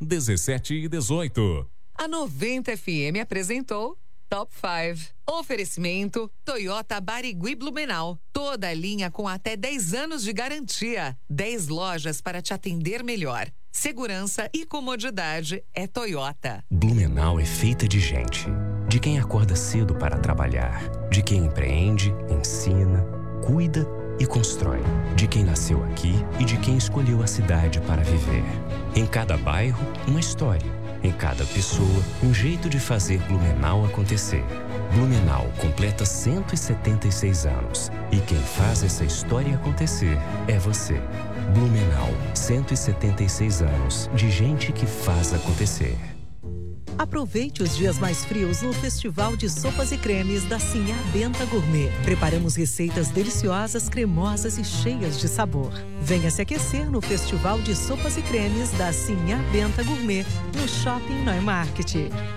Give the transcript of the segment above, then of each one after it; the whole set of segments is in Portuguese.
17 e 18. A 90 FM apresentou Top 5. Oferecimento Toyota Barigui Blumenau. Toda a linha com até 10 anos de garantia. 10 lojas para te atender melhor. Segurança e comodidade é Toyota. Blumenau é feita de gente. De quem acorda cedo para trabalhar. De quem empreende, ensina, cuida e constrói. De quem nasceu aqui e de quem escolheu a cidade para viver. Em cada bairro, uma história. Em cada pessoa, um jeito de fazer Blumenau acontecer. Blumenau completa 176 anos. E quem faz essa história acontecer é você. Blumenau, 176 anos de gente que faz acontecer. Aproveite os dias mais frios no Festival de Sopas e Cremes da Sinhá Benta Gourmet. Preparamos receitas deliciosas, cremosas e cheias de sabor. Venha se aquecer no Festival de Sopas e Cremes da Sinhá Benta Gourmet, no Shopping Neumarkt.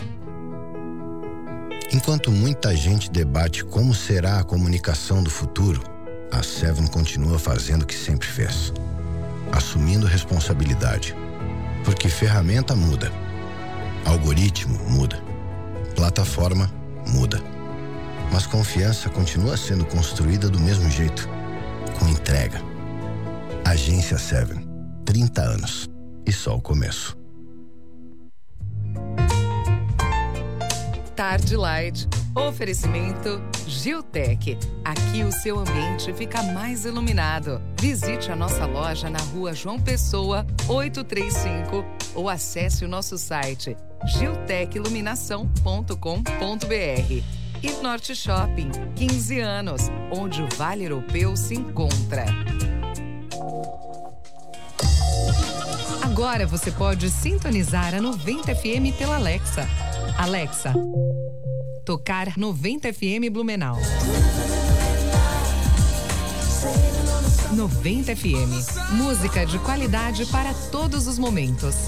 Enquanto muita gente debate como será a comunicação do futuro, a Seven continua fazendo o que sempre fez. Assumindo responsabilidade. Porque ferramenta muda. Algoritmo muda. Plataforma muda. Mas confiança continua sendo construída do mesmo jeito. Com entrega. Agência 7. 30 anos. E só o começo. Tarde Light. Oferecimento Giltec. Aqui o seu ambiente fica mais iluminado. Visite a nossa loja na Rua João Pessoa, 835 ou acesse o nosso site giltechiluminação.com.br. E Norte Shopping, 15 anos, onde o Vale Europeu se encontra. Agora você pode sintonizar a 90 FM pela Alexa. Alexa, tocar 90 FM Blumenau. 90 FM, música de qualidade para todos os momentos.